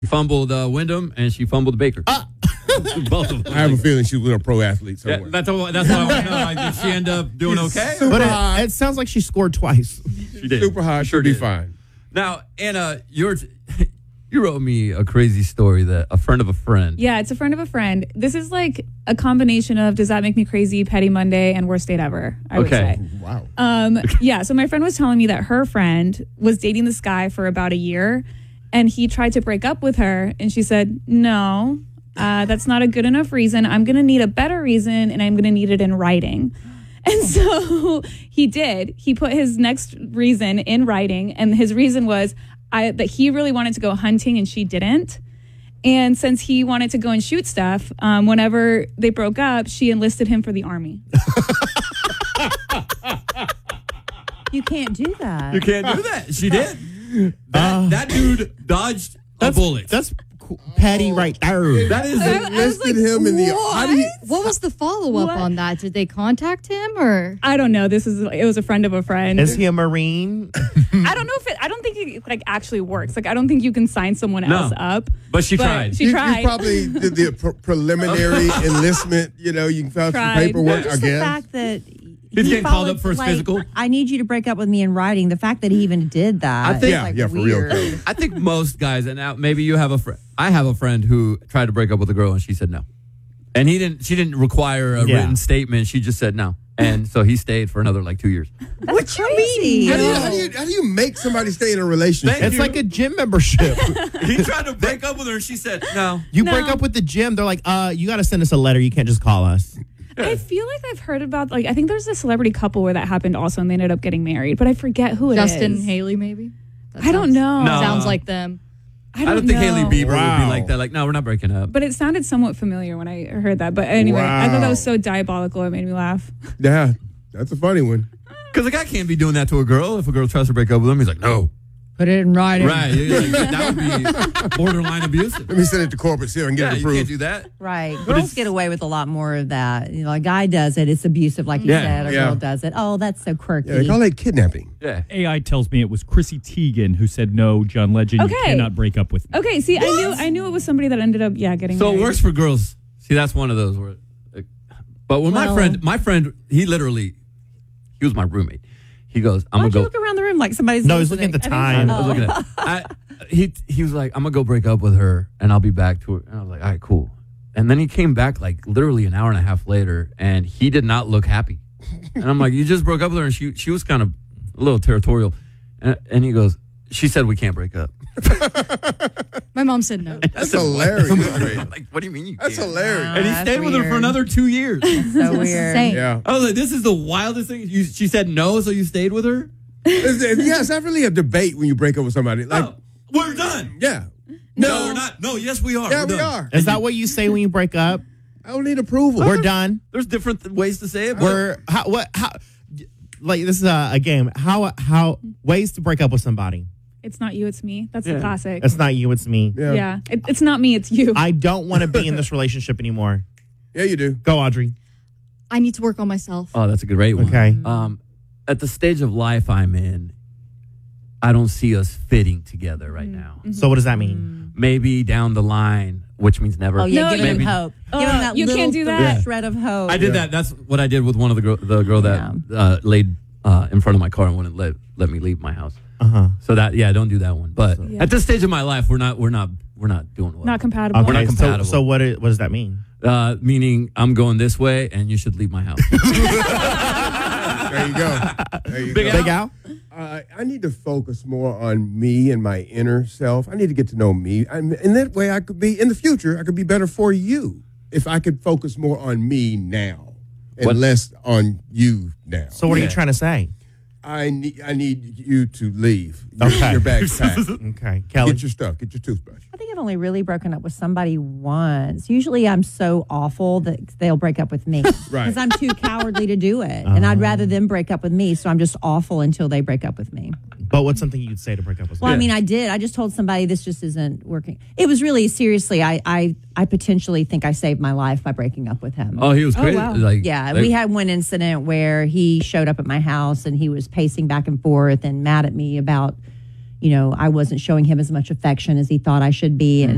She fumbled Wyndham and she fumbled Baker. Both of them. I have a feeling she was a pro athlete somewhere. Yeah, that's what I want to know. Like, did she end up doing okay? But it sounds like she scored twice. She did. Super high, Sure should be did. fine. Now, Anna, you wrote me a crazy story that a friend of a friend. Yeah, it's a friend of a friend. This is like a combination of Does That Make Me Crazy, Petty Monday, and Worst Date Ever, I would say. Wow. Yeah, so my friend was telling me that her friend was dating this guy for about a year, and he tried to break up with her, and she said, no, that's not a good enough reason. I'm going to need a better reason, and I'm going to need it in writing. And so he did. He put his next reason in writing, and his reason was that he really wanted to go hunting and she didn't. And since he wanted to go and shoot stuff, whenever they broke up, she enlisted him for the army. You can't do that. You can't do that. She did. That dude dodged a bullet. That's petty right there. That is Enlisted him in the. How do you? What was the follow-up What? on that? Did they contact him or? I don't know. It was a friend of a friend. Is he a Marine? I don't know I don't think it like actually works. Like I don't think you can sign someone else up. But she tried. She tried. You probably did the preliminary enlistment. You know, you found some Tried. paperwork. Just I the guess. fact that He's getting called up for his like, physical. I need you to break up with me in writing. The fact that he even did that. I think- is, like, Yeah, for real, weird. Cody. I think most guys, and now maybe you have a friend. I have a friend who tried to break up with a girl and she said no. And she didn't require a written statement. She just said no. And so he stayed for another like 2 years. What you mean? How do you make somebody stay in a relationship? It's like a gym membership. He tried to break up with her and she said no. You break up with the gym, they're like, you got to send us a letter. You can't just call us. I feel like I've heard about I think there's a celebrity couple where that happened also and they ended up getting married, but I forget who it is. Justin and Haley, maybe? That I don't sounds- know. No. Sounds like them. I I don't think Haley know. Bieber would Wow. be like that. Like, no, we're not breaking up. But it sounded somewhat familiar when I heard that. But anyway, I thought that was Wow. so diabolical. It made me laugh. Yeah, that's a funny one. Because a guy can't be doing that to a girl. If a girl tries to break up with him, he's like, no. Put it in writing. Right. That would be borderline abusive. Let me send it to corporate seal and get Yeah, it you can't approved. do that. Right. it's- Girls get away with a lot more of that. You know, a guy does it, it's abusive, like you Yeah, said. A yeah. girl does it. Oh, that's so quirky. Yeah, they call it kidnapping. Yeah. AI tells me it was Chrissy Teigen who said, no, John Legend, you Okay. cannot break up with me. Okay, see, I knew it was somebody that ended up getting So married. it works for girls. See, that's one of those where. But when my friend, he was my roommate. He goes, I'm Why gonna don't you go. look around the room like somebody's No, he's looking at the time. I was looking at. He was like, I'm gonna go break up with her and I'll be back to her. And I was like, all right, cool. And then he came back like literally an hour and a half later, and he did not look happy. And I'm like, you just broke up with her, and she was kind of a little territorial. And he goes, she said we can't break up. My mom said no. That's hilarious. I'm like, what do you mean you That's can't? hilarious. And he That's stayed with her for weird. another 2 years. So weird. Insane. Yeah. I was like, this is the wildest thing. She said no, so you stayed with her? Yeah, it's not really a debate when you break up with somebody. Like, Oh, we're done. yeah. No, we're not. No, yes, we are. Yeah, We're we done. are. Is that what you say when you break up? I don't need approval. We're done. There's different ways to say it. but- Like, this is a game. How ways to break up with somebody? It's not you, it's me. That's Yeah. the classic. It's not you, it's me. Yeah. Yeah. It's not me, it's you. I don't want to be in this relationship anymore. Yeah, you do. Go, Audrey. I need to work on myself. Oh, that's a great one. Okay. At the stage of life I'm in, I don't see us fitting together right now. So what does that mean? Maybe down the line, which means never. Oh, yeah, No, give him maybe- hope. Give him that you little can't do that. shred of hope. I did that. That's what I did with one of the girl that laid in front of my car and wouldn't let me leave my house. So that don't do that one. But at this stage of my life, we're not doing well. Not compatible. We're not compatible. So what does that mean? Meaning I'm going this way and you should leave my house. There you go. There you Big go. Big Al? I need to focus more on me and my inner self. I need to get to know me. And that way I could be, in the future, I could be better for you if I could focus more on me now and less on you now. So what are you trying to say? I need you to leave. Okay. Your bag's packed. Okay. Kelly? Get your stuff. Get your toothbrush. I think I've only really broken up with somebody once. Usually I'm so awful that they'll break up with me. Right. Because I'm too cowardly to do it. And I'd rather them break up with me. So I'm just awful until they break up with me. But what's something you'd say to break up with Well, somebody? I mean, I did. I just told somebody this just isn't working. It was really, seriously, I potentially think I saved my life by breaking up with him. Oh, he was crazy. wow. Yeah, we had one incident where he showed up at my house and he was pacing back and forth and mad at me about, I wasn't showing him as much affection as he thought I should be. And